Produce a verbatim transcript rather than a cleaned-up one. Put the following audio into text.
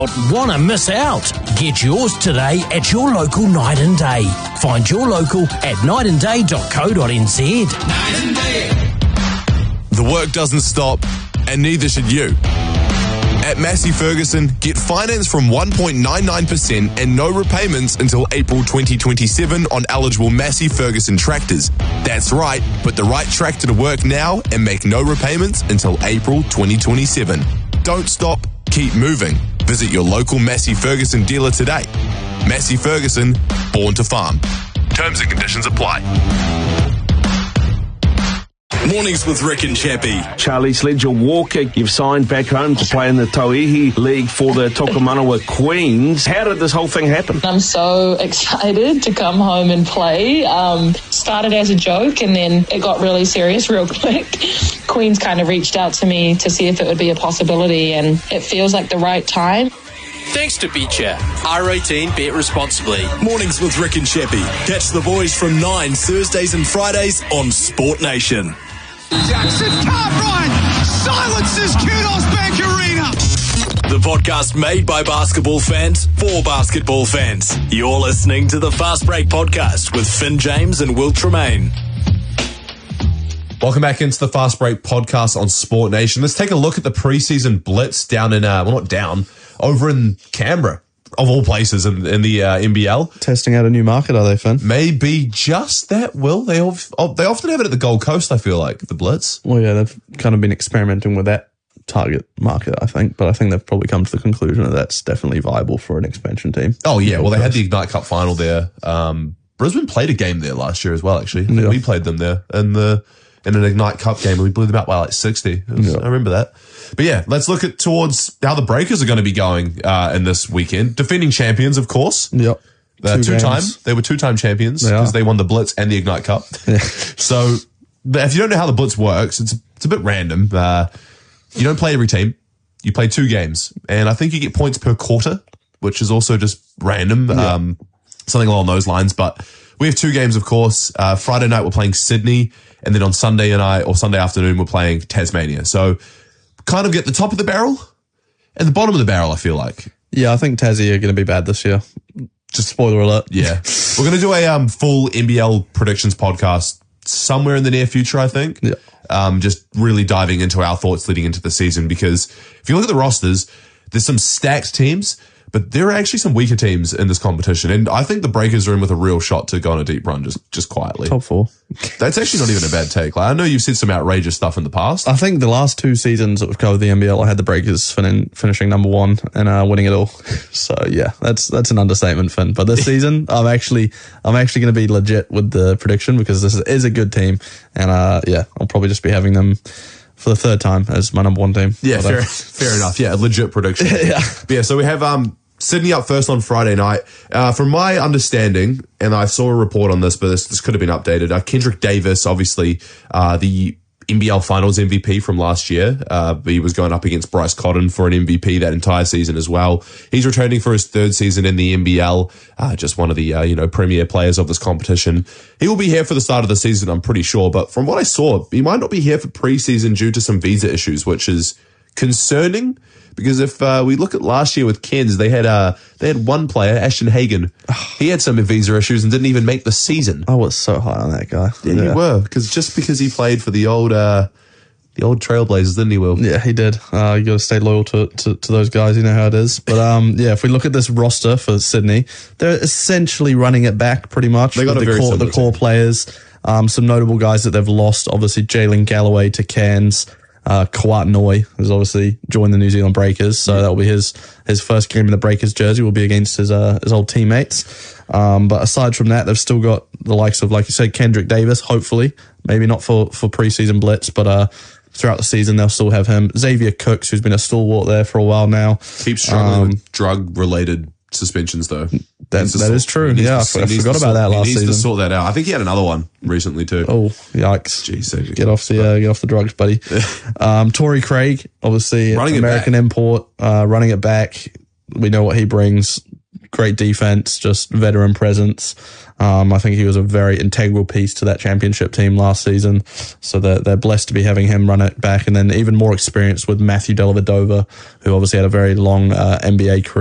Wanna miss out? Get yours today at your local Night and Day. Find your local at night and day dot co dot n z. Night and Day. The work doesn't stop, and neither should you. At Massey Ferguson, get finance from one point nine nine percent and no repayments until April twenty twenty-seven on eligible Massey Ferguson tractors. That's right, put the right tractor to work now and make no repayments until April twenty twenty-seven. Don't stop, keep moving. Visit your local Massey Ferguson dealer today. Massey Ferguson, born to farm. Terms and conditions apply. Mornings with Rick and Chappie. Charlie Sledger-Walker, you've signed back home to play in the Tauihi League for the Tokomanawa Queens. How did this whole thing happen? I'm so excited to come home and play. Um, started as a joke and then it got really serious real quick. Queens kind of reached out to me to see if it would be a possibility, and it feels like the right time. Thanks to BetChat. R eighteen, bet responsibly. Mornings with Rick and Chappie. Catch the boys from nine Thursdays and Fridays on Sport Nation. Jackson Cartwright silences Kudos Bank Arena. The podcast made by basketball fans for basketball fans. You're listening to the Fast Break Podcast with Finn James and Will Tremaine. Welcome back into the Fast Break Podcast on Sport Nation. Let's take a look at the preseason blitz down in, uh, well, not down, over in Canberra, of all places in, in the uh, N B L. Testing out a new market, are they, Finn? Maybe just that, Will. They of, they often have it at the Gold Coast, I feel like, the blitz. Well, yeah, they've kind of been experimenting with that target market, I think, but I think they've probably come to the conclusion that that's definitely viable for an expansion team. Oh, yeah. Well, they had the Ignite Cup final there. Um, Brisbane played a game there last year as well, actually. Yeah. We played them there in the in an Ignite Cup game, and we blew them out by like sixty. Was, yeah. I remember that. But yeah, let's look at towards how the Breakers are going to be going uh, in this weekend. Defending champions, of course. Yep. Uh, two, two time. They were two-time champions because they, they won the Blitz and the Ignite Cup. Yeah. So if you don't know how the Blitz works, it's, it's a bit random. Uh, you don't play every team. You play two games. And I think you get points per quarter, which is also just random. Yeah. Um, something along those lines. But we have two games, of course. Uh, Friday night, we're playing Sydney. And then on Sunday night or Sunday afternoon, we're playing Tasmania. So kind of get the top of the barrel and the bottom of the barrel, I feel like. Yeah, I think Tassie are going to be bad this year. Just spoiler alert. Yeah. We're going to do a um, full N B L predictions podcast somewhere in the near future, I think. Yeah. Um, just really diving into our thoughts leading into the season, because if you look at the rosters, there's some stacked teams, but there are actually some weaker teams in this competition. And I think the Breakers are in with a real shot to go on a deep run just, just quietly. Top four. That's actually not even a bad take. Like, I know you've said some outrageous stuff in the past. I think the last two seasons that we've covered the N B L, I had the Breakers fin- finishing number one and uh, winning it all. So yeah, that's that's an understatement, Finn. But this season, I'm actually I'm actually going to be legit with the prediction, because this is a good team, and uh, yeah, I'll probably just be having them for the third time as my number one team. Yeah, fair, fair enough. Yeah, a legit prediction. yeah. But yeah, so we have um. Sydney up first on Friday night. Uh, from my understanding, and I saw a report on this, but this, this could have been updated. Uh, Kendrick Davis, obviously, uh, the N B L Finals M V P from last year. Uh, he was going up against Bryce Cotton for an M V P that entire season as well. He's returning for his third season in the N B L. Uh, just one of the, uh, you know, premier players of this competition. He will be here for the start of the season, I'm pretty sure. But from what I saw, he might not be here for preseason due to some visa issues, which is concerning. Because if uh, we look at last year with Cairns, they had uh, they had one player, Ashton Hagen. He had some visa issues and didn't even make the season. I was so high on that guy. Yeah, yeah. You were, because just because he played for the old uh, the old Trailblazers, didn't he, Will? Yeah, he did. Uh, you got to stay loyal to, to to those guys. You know how it is. But um, yeah, if we look at this roster for Sydney, they're essentially running it back pretty much. They got with a the very core, the core players. Um, some notable guys that they've lost. Obviously, Jalen Galloway to Cairns. Uh, Kawat Noi has obviously joined the New Zealand Breakers, so yeah. That'll be his his first game in the Breakers jersey. Will be against his uh, his old teammates. Um, but aside from that, they've still got the likes of, like you said, Kendrick Davis. Hopefully, maybe not for for preseason blitz, but uh, throughout the season they'll still have him. Xavier Cooks, who's been a stalwart there for a while now, keeps struggling um, with drug related suspensions though. That, that sort, is true. Yeah, I, I forgot about sort, that last season. He needs season. to sort that out. I think he had another one recently too. Oh, yikes. Jeez, get off the uh, get off the drugs, buddy. um, Torrey Craig, obviously running American import, uh, running it back. We know what he brings. great defense, just veteran presence. Um, I think he was a very integral piece to that championship team last season. So they're, they're blessed to be having him run it back. And then even more experience with Matthew Dellavedova, who obviously had a very long uh, N B A career.